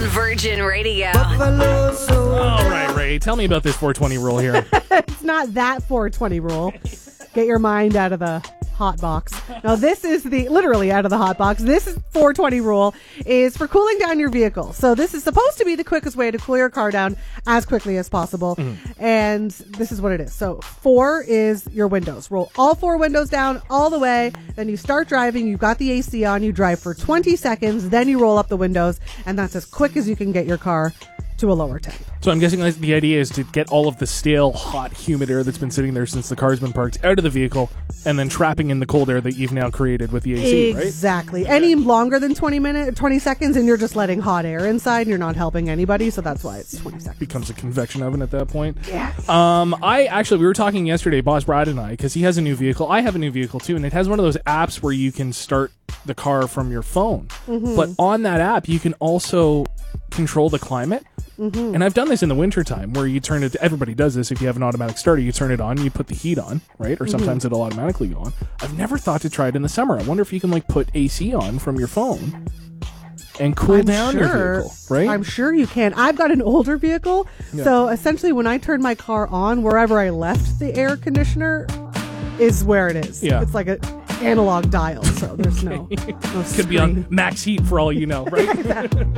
Virgin Radio. All right, Ray, tell me about this 420 rule here. It's not that 420 rule. Get your mind out of the hot box. Now, this is literally out of the hot box. This is 420 rule is for cooling down your vehicle. So this is supposed to be the quickest way to cool your car down as quickly as possible. And this is what it is. So 4 is your windows. Roll all 4 windows down all the way. Then you start driving. You've got the AC on. You drive for 20 seconds. Then you roll up the windows. And that's as quick as you can get your car to a lower temp. So I'm guessing like, the idea is to get all of the stale, hot, humid air that's been sitting there since the car's been parked out of the vehicle and then trapping in the cold air that you've now created with the AC, right? Exactly. Any longer than 20 seconds and you're just letting hot air inside and you're not helping anybody, so that's why it's 20 seconds. Becomes a convection oven at that point. Yeah. We were talking yesterday, Boss Brad and I, because he has a new vehicle. I have a new vehicle too, and it has one of those apps where you can start the car from your phone. But on that app, you can also control the climate. And I've done this in the wintertime where you turn it, everybody does this. If you have an automatic starter, you turn it on, you put the heat on, right? Or sometimes it'll automatically go on. I've never thought to try it in the summer. I wonder if you can like put AC on from your phone and cool down your vehicle, right? I'm sure you can. I've got an older vehicle, so essentially when I turn my car on, wherever I left the air conditioner is where it is. Yeah. It's like an analog dial, so there's no Could be on max heat for all you know, right?